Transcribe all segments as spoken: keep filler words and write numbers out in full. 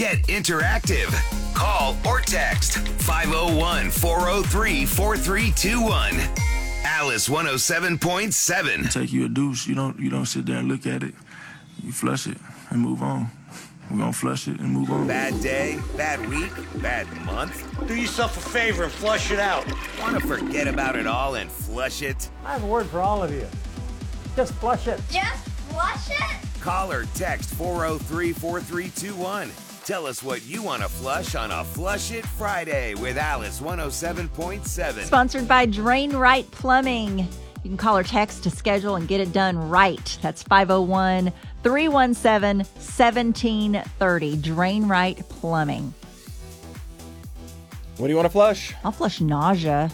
Get interactive. Call or text five oh one, four oh three, four three two one. Alice one oh seven point seven. Take you a douche. You don't you don't sit there and look at it. You flush it and move on. We're gonna flush it and move on. Bad day, bad week, bad month. Do yourself a favor and flush it out. Want to forget about it all and flush it? I have a word for all of you. Just flush it. Just flush it? Call or text four oh three, four three two one. Tell us what you want to flush on a Flush It Friday with Alice one oh seven point seven. Sponsored by Drain Right Plumbing. You can call or text to schedule and get it done right. That's five oh one, three one seven, one seven three oh. Drain Right Plumbing. What do you want to flush? I'll flush nausea.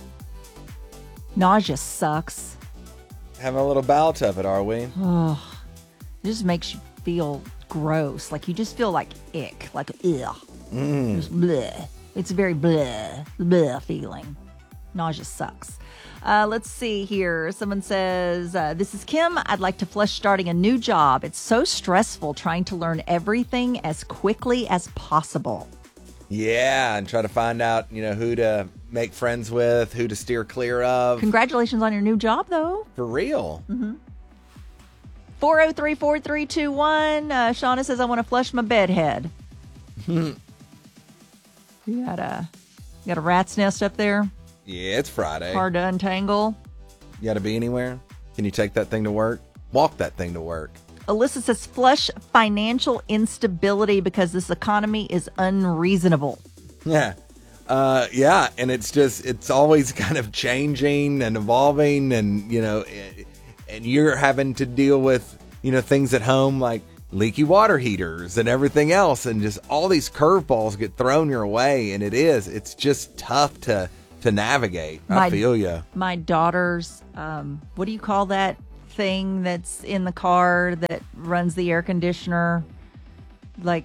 Nausea sucks. Having a little bout of it, are we? Oh, it just makes you feel gross. Like you just feel like ick. Like, ugh. Mm. Just bleh. It's a very bleh, bleh feeling. Nausea sucks. Uh, let's see here. Someone says, uh, this is Kim. I'd like to flush starting a new job. It's so stressful trying to learn everything as quickly as possible. Yeah, and try to find out, you know, who to make friends with, who to steer clear of. Congratulations on your new job, though. For real. Mm-hmm. four oh three, four three two one. Uh, Shauna says, I want to flush my bedhead. you got a, you got a rat's nest up there? Yeah, it's Friday. Hard to untangle. You got to be anywhere? Can you take that thing to work? Walk that thing to work. Alyssa says, flush financial instability because this economy is unreasonable. Yeah. Uh, yeah, and it's just, it's always kind of changing and evolving, and, you know, and you're having to deal with, you know, things at home like leaky water heaters and everything else, and just all these curveballs get thrown your way, and it is, it's just tough to, to navigate. My, I feel you. My daughter's, um, what do you call that thing that's in the car that runs the air conditioner? Like,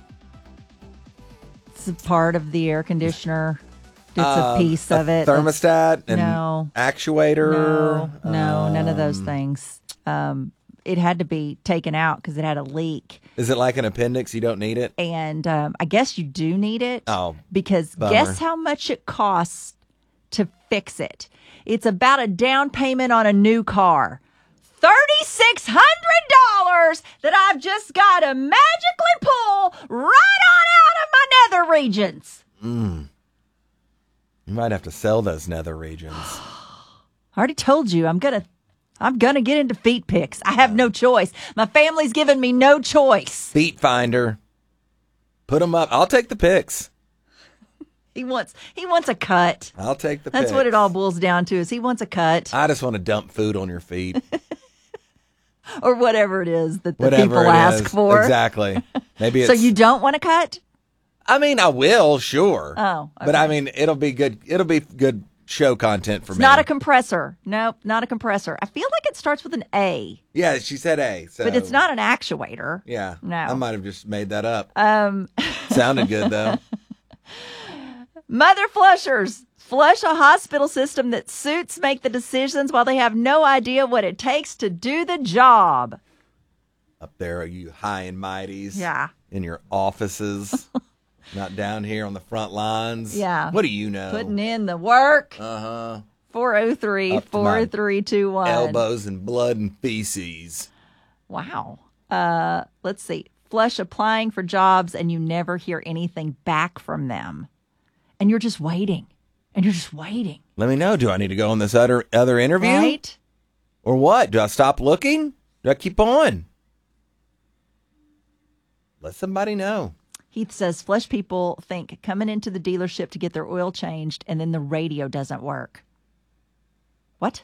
it's a part of the air conditioner. It's uh, a piece of a it. Thermostat and no, actuator. No, no, um, none of those things. Um, it had to be taken out because it had a leak. Is it like an appendix? You don't need it? And um, I guess you do need it. Oh, because bummer. Guess how much it costs to fix it? It's about a down payment on a new car. three thousand six hundred dollars that I've just got to magically pull right on out of my nether regions. Mm. You might have to sell those nether regions. I already told you I'm gonna I'm gonna get into feet pics. I have no choice. My family's given me no choice. Feet finder. Put them up. I'll take the pics. He wants he wants a cut. I'll take the That's pics. what it all boils down to, is he wants a cut. I just want to dump food on your feet. Or whatever it is that the whatever people ask is. for. Exactly. Maybe it's, so you don't want a cut? I mean, I will, sure. Oh, okay. But I mean, it'll be good. It'll be good show content for it's me. Not a compressor. Nope, not a compressor. I feel like it starts with an A. Yeah, she said A. So. But it's not an actuator. Yeah. No. I might have just made that up. Um, Sounded good, though. Mother flushers. Flush a hospital system that suits make the decisions while they have no idea what it takes to do the job. Up there, you high and mighties. Yeah. In your offices. Not down here on the front lines. Yeah. What do you know? Putting in the work. Uh-huh. four oh three, four three two one. Elbows and blood and feces. Wow. Uh, let's see. Flush applying for jobs and you never hear anything back from them. And you're just waiting. And you're just waiting. Let me know. Do I need to go on this other other interview? Right? Or what? Do I stop looking? Do I keep on? Let somebody know. Heath says, flush people think coming into the dealership to get their oil changed and then the radio doesn't work. What?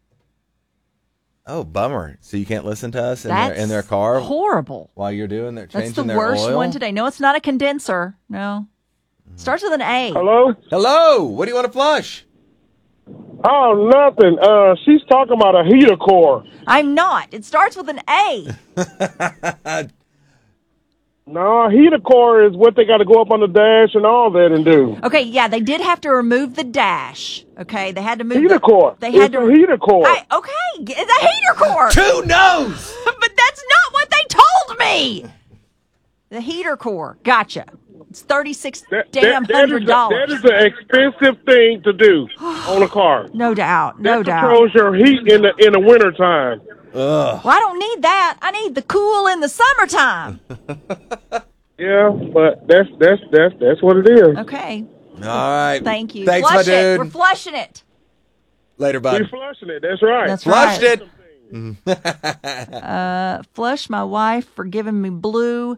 Oh, bummer. So you can't listen to us in, That's their, in their car? Horrible. While you're doing their changing That's the their worst oil? one today. No, it's not a condenser. No. Starts with an A. Hello? Hello. What do you want to flush? Oh, nothing. Uh, she's talking about a heater core. I'm not. It starts with an A. No, a heater core is what they got to go up on the dash and all that and do. Okay, yeah, they did have to remove the dash. Okay, they had to move heater the core. They had it's to a heater core. I, okay, it's a heater core. Two no's. But that's not what they told me. The heater core. Gotcha. It's thirty-six That, damn that, that, hundred is a, dollars. that is an expensive thing to do on a car. No doubt. No that doubt. controls your heat in the in the wintertime. Ugh. Well, I don't need that. I need the cool in the summertime. Yeah, but that's that's that's that's what it is. Okay. All right. Thank you. Thanks, Flush my it. dude. We're flushing it. Later, bud. We're flushing it. That's right. That's Flushed right. it. Uh, flush my wife for giving me blue.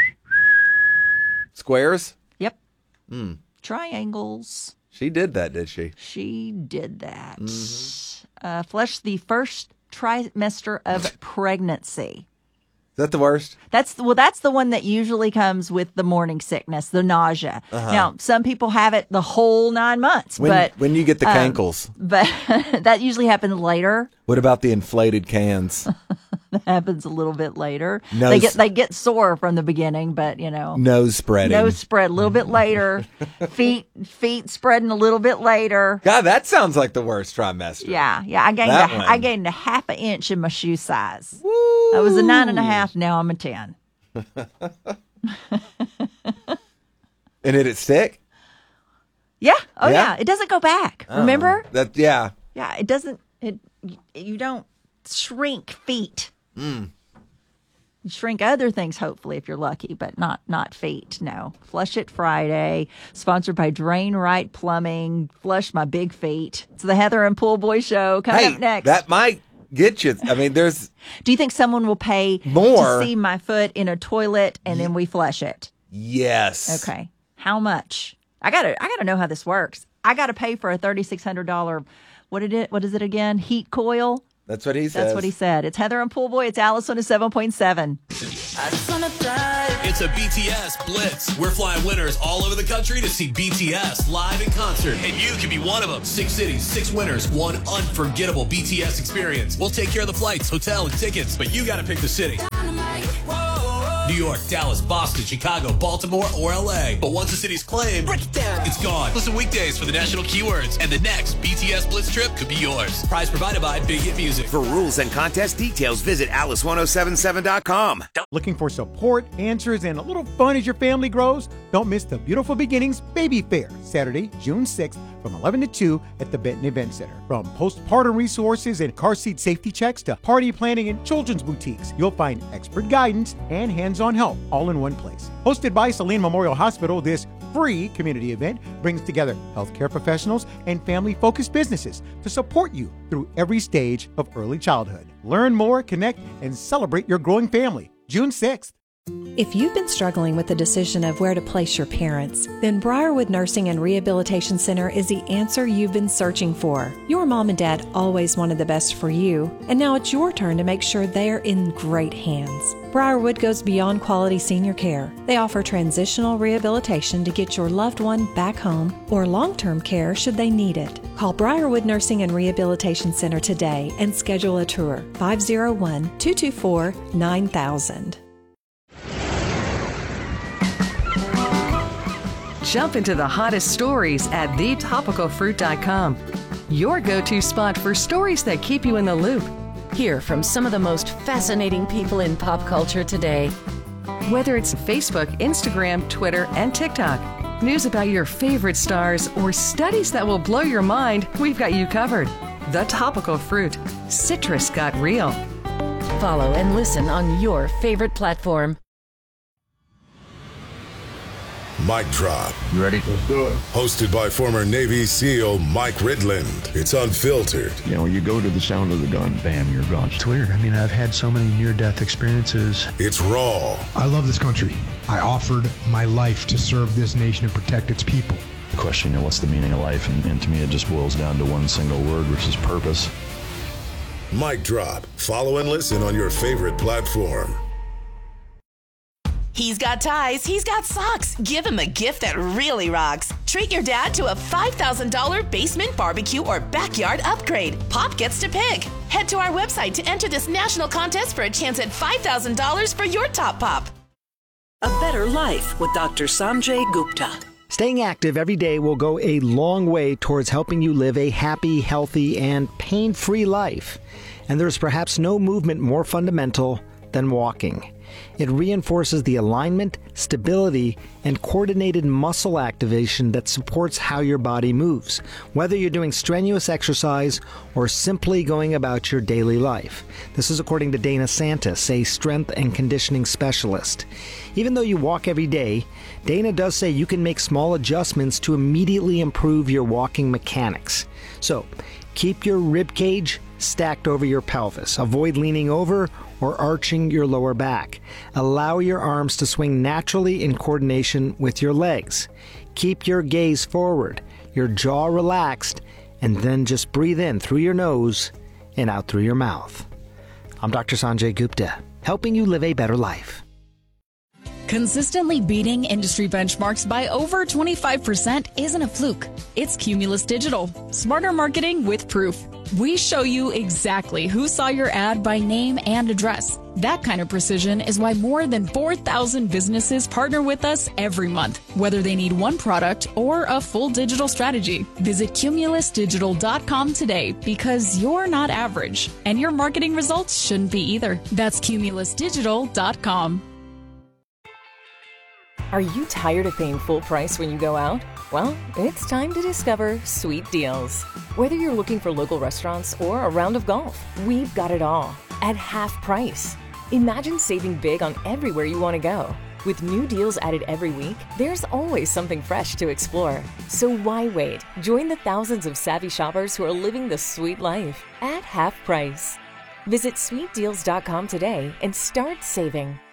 Squares? Yep. Triangles. She did that, did she? She did that. Uh, flush the first trimester of pregnancy. Is that the worst? That's well. That's the one that usually comes with the morning sickness, the nausea. Now, some people have it the whole nine months, When, but when you get the um, cankles. but that usually happens later. What about the inflated cans? That happens a little bit later. Nose- They get they get sore from the beginning, but you know, Nose spreading. nose spread a little bit later. feet feet spreading a little bit later. God, that sounds like the worst trimester. Yeah, yeah. I gained That a, one. I gained a half an inch in my shoe size. I was a nine and a half. Now I'm a ten. And did it stick? Yeah. Oh Yeah? yeah. It doesn't go back. Remember? That yeah. Yeah. It doesn't. It. You don't shrink feet. Mm. You shrink other things, hopefully, if you're lucky, but not not feet. No. Flush It Friday, sponsored by Drain Right Plumbing. Flush my big feet. It's the Heather and Pool Boy Show coming Hey, up next. that might get you. I mean, there's Do you think someone will pay More. to see my foot in a toilet and then we flush it? yes. Okay. How much? I gotta I gotta know how this works. I gotta pay for a thirty six hundred dollar what did it what is it again? Heat coil? That's what he says. That's what he said. It's Heather and Pool Boy. It's Alice on a seven point seven. It's a B T S Blitz. We're flying winners all over the country to see B T S live in concert. And you can be one of them. Six cities, six winners, one unforgettable B T S experience. We'll take care of the flights, hotel, and tickets, but you got to pick the city. New York, Dallas, Boston, Chicago, Baltimore, or L A. But once the city's claimed, break it down. It's gone. Listen weekdays for the national keywords, and the next B T S Blitz trip could be yours. Prize provided by Big Hit Music. For rules and contest details, visit alice ten seventy-seven dot com. Looking for support, answers, and a little fun as your family grows? Don't miss the Beautiful Beginnings Baby Fair, Saturday, June sixth, from eleven to two at the Benton Event Center. From postpartum resources and car seat safety checks to party planning and children's boutiques, you'll find expert guidance and hands-on help all in one place. Hosted by Saline Memorial Hospital, this free community event brings together healthcare professionals and family-focused businesses to support you through every stage of early childhood. Learn more, connect, and celebrate your growing family. June sixth. If you've been struggling with the decision of where to place your parents, then Briarwood Nursing and Rehabilitation Center is the answer you've been searching for. Your mom and dad always wanted the best for you, and now it's your turn to make sure they're in great hands. Briarwood goes beyond quality senior care. They offer transitional rehabilitation to get your loved one back home or long-term care should they need it. Call Briarwood Nursing and Rehabilitation Center today and schedule a tour. five oh one, two two four, nine thousand. Jump into the hottest stories at the topical fruit dot com. Your go-to spot for stories that keep you in the loop. Hear from some of the most fascinating people in pop culture today. Whether it's Facebook, Instagram, Twitter, and TikTok, news about your favorite stars, or studies that will blow your mind, we've got you covered. The Topical Fruit. Citrus got real. Follow and listen on your favorite platform. Mic Drop. You ready? Let's do it. Hosted by former Navy SEAL Mike Ridland. It's unfiltered. You know, you go to the sound of the gun, bam, you're gone. It's weird. I mean, I've had so many near-death experiences. It's raw. I love this country. I offered my life to serve this nation and protect its people. The question, you know, what's the meaning of life? And, and to me, it just boils down to one single word, which is purpose. Mic Drop. Follow and listen on your favorite platform. He's got ties, he's got socks. Give him a gift that really rocks. Treat your dad to a five thousand dollars basement barbecue or backyard upgrade. Pop gets to pick. Head to our website to enter this national contest for a chance at five thousand dollars for your top pop. A better life with Doctor Sanjay Gupta. Staying active every day will go a long way towards helping you live a happy, healthy, and pain-free life. And there's perhaps no movement more fundamental than walking. It reinforces the alignment, stability, and coordinated muscle activation that supports how your body moves, whether you're doing strenuous exercise or simply going about your daily life. This is according to Dana Santis, a strength and conditioning specialist. Even though you walk every day, Dana does say you can make small adjustments to immediately improve your walking mechanics. So, keep your rib cage stacked over your pelvis. Avoid leaning over or arching your lower back. Allow your arms to swing naturally in coordination with your legs. Keep your gaze forward, your jaw relaxed, and then just breathe in through your nose and out through your mouth. I'm Doctor Sanjay Gupta, helping you live a better life. Consistently beating industry benchmarks by over twenty-five percent isn't a fluke. It's Cumulus Digital. Smarter marketing with proof. We show you exactly who saw your ad by name and address. That kind of precision is why more than four thousand businesses partner with us every month, whether they need one product or a full digital strategy. Visit cumulus digital dot com today because you're not average, and your marketing results shouldn't be either. That's cumulus digital dot com. Are you tired of paying full price when you go out? Well, it's time to discover Sweet Deals. Whether you're looking for local restaurants or a round of golf, we've got it all at half price. Imagine saving big on everywhere you want to go. With new deals added every week, there's always something fresh to explore. So why wait? Join the thousands of savvy shoppers who are living the sweet life at half price. Visit sweet deals dot com today and start saving.